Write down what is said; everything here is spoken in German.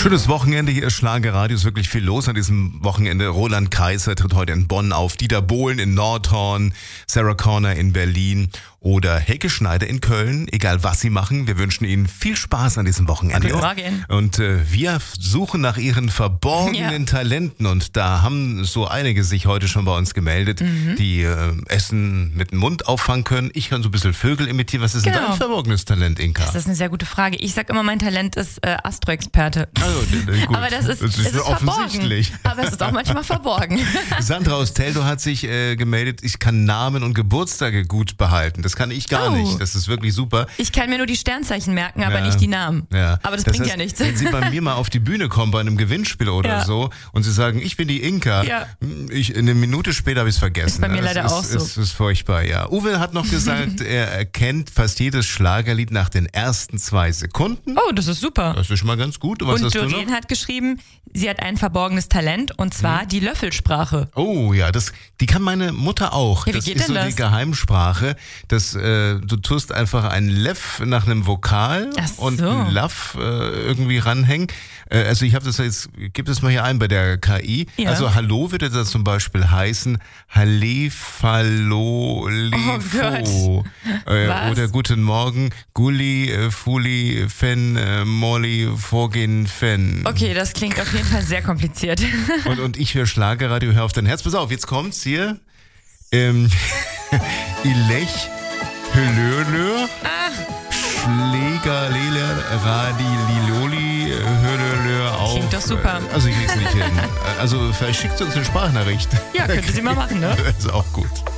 Schönes Wochenende, hier ist Schlagerradio, ist wirklich viel los an diesem Wochenende. Roland Kaiser tritt heute in Bonn auf, Dieter Bohlen in Nordhorn, Sarah Connor in Berlin oder Helge Schneider in Köln. Egal was sie machen, wir wünschen Ihnen viel Spaß an diesem Wochenende. Und wir suchen nach Ihren verborgenen Talenten und da haben so einige sich heute schon bei uns gemeldet, die Essen mit dem Mund auffangen können. Ich kann so ein bisschen Vögel imitieren. Was ist denn dein verborgenes Talent, Inka? Das ist eine sehr gute Frage. Ich sag immer, mein Talent ist Astro-Experte. Also, gut. Aber das ist offensichtlich. Verborgen. Aber es ist auch manchmal verborgen. Sandra aus Teltow hat sich gemeldet, ich kann Namen und Geburtstage gut behalten. Das kann ich gar nicht. Das ist wirklich super. Ich kann mir nur die Sternzeichen merken, aber nicht die Namen. Ja. Aber das bringt ja nichts. Wenn Sie bei mir mal auf die Bühne kommen bei einem Gewinnspiel oder so und Sie sagen, ich bin die Inka, eine Minute später habe ich es vergessen. Ist bei mir leider auch so. Das ist furchtbar, ja. Uwe hat noch gesagt, er erkennt fast jedes Schlagerlied nach den ersten 2 Sekunden. Oh, das ist super. Das ist schon mal ganz gut. Und Doreen hat geschrieben, sie hat ein verborgenes Talent und zwar die Löffelsprache. Oh ja, die kann meine Mutter auch. Ja, wie das geht ist denn so das? Die Geheimsprache. Du tust einfach ein Leff nach einem Vokal und ein Laff irgendwie ranhängen. Also ich habe das jetzt, gib das mal hier ein bei der KI. Ja. Also Hallo würde das zum Beispiel heißen Hallifallo Lifo. Oder Guten Morgen, Gulli, Fuli, Fen, Molly, Vorgehen, Fen. Okay, das klingt auf jeden Fall sehr kompliziert. Und ich höre Schlagerradio, hör auf dein Herz. Pass auf, jetzt kommt's hier. Ilech, Hölölö, Schläger, Lele, Radi, Liloli, Hölölö, auf. Klingt doch super. Also ich krieg's nicht hin. Also vielleicht schickt sie uns eine Sprachnachricht. Ja, könnte sie mal machen, ne? Das ist auch gut.